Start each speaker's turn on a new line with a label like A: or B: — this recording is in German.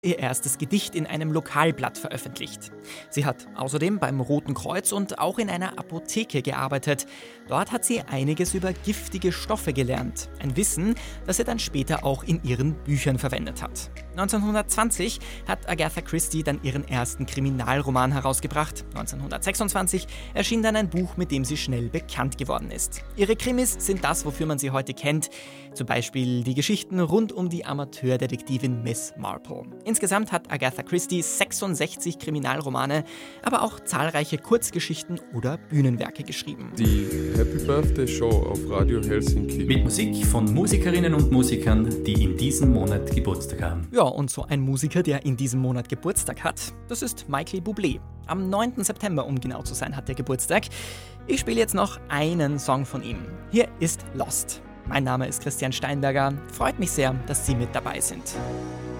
A: ihr erstes Gedicht in einem Lokalblatt veröffentlicht. Sie hat außerdem beim Roten Kreuz und auch in einer Apotheke gearbeitet. Dort hat sie einiges über giftige Stoffe gelernt. Ein Wissen, das sie dann später auch in ihren Büchern verwendet hat. 1920 hat Agatha Christie dann ihren ersten Kriminalroman herausgebracht. 1926 erschien dann ein Buch, mit dem sie schnell bekannt geworden ist. Ihre Krimis sind das, wofür man sie heute kennt. Zum Beispiel die Geschichten rund um die Amateurdetektivin Miss Marple. Insgesamt hat Agatha Christie 66 Kriminalromane, aber auch zahlreiche Kurzgeschichten oder Bühnenwerke geschrieben.
B: Die Happy Birthday Show auf Radio Helsinki.
C: Mit Musik von Musikerinnen und Musikern, die in diesem Monat Geburtstag haben.
A: Ja, und so ein Musiker, der in diesem Monat Geburtstag hat, das ist Michael Bublé. Am 9. September, um genau zu sein, hat er Geburtstag. Ich spiele jetzt noch einen Song von ihm. Hier ist Lost. Mein Name ist Christian Steinberger. Freut mich sehr, dass Sie mit dabei sind.